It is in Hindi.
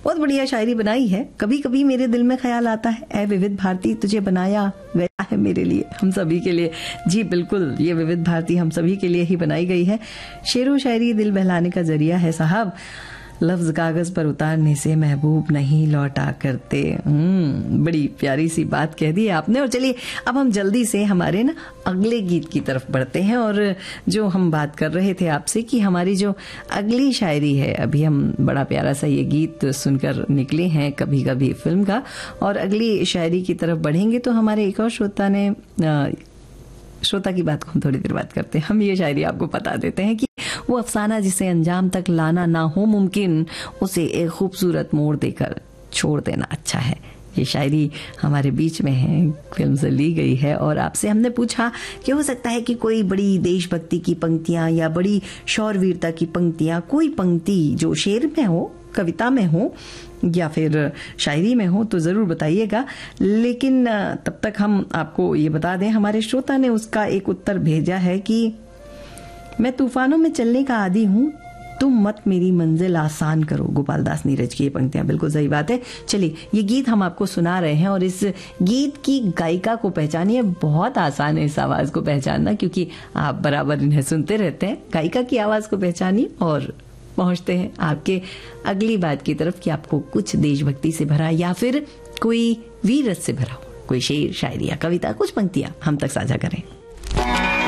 बहुत बढ़िया शायरी बनाई है। कभी कभी मेरे दिल में ख्याल आता है, ऐ विविध भारती तुझे बनाया गया है मेरे लिए, हम सभी के लिए। जी बिल्कुल, ये विविध भारती हम सभी के लिए ही बनाई गई है। शेरो शायरी दिल बहलाने का जरिया है साहब, लफ्ज कागज पर उतारने से महबूब नहीं लौटा करते। बड़ी प्यारी सी बात कह दी आपने। और चलिए अब हम जल्दी से हमारे ना अगले गीत की तरफ बढ़ते हैं। और जो हम बात कर रहे थे आपसे कि हमारी जो अगली शायरी है, अभी हम बड़ा प्यारा सा ये गीत सुनकर निकले हैं कभी कभी फिल्म का, और अगली शायरी की तरफ बढ़ेंगे तो हमारे एक और श्रोता की बात को हम थोड़ी देर बात करते हैं। हम ये शायरी आपको बता देते हैं कि वो अफसाना जिसे अंजाम तक लाना ना हो मुमकिन, उसे एक खूबसूरत मोड़ देकर छोड़ देना अच्छा है। ये शायरी हमारे बीच में है, फिल्म से ली गई है। और आपसे हमने पूछा कि हो सकता है कि कोई बड़ी देशभक्ति की पंक्तियां या बड़ी शौरवीरता की पंक्तियां, कोई पंक्ति जो शेर में हो, कविता में हो या फिर शायरी में हो, तो जरूर बताइएगा। लेकिन तब तक हम आपको ये बता दें, हमारे श्रोता ने उसका एक उत्तर भेजा है कि मैं तूफानों में चलने का आदी हूँ, तुम मत मेरी मंजिल आसान करो। गोपाल दास नीरज की ये पंक्तियां, बिल्कुल सही बात है। चलिए ये गीत हम आपको सुना रहे हैं और इस गीत की गायिका को पहचानिए। बहुत आसान है इस आवाज को पहचानना, क्योंकि आप बराबर इन्हें सुनते रहते हैं। गायिका की आवाज को पहचानिए और पहुंचते हैं आपके अगली बात की तरफ कि आपको कुछ देशभक्ति से भरा या फिर कोई वीरत से भरा हो, कोई शेर, शायरी या कविता, कुछ पंक्तियां हम तक साझा करें।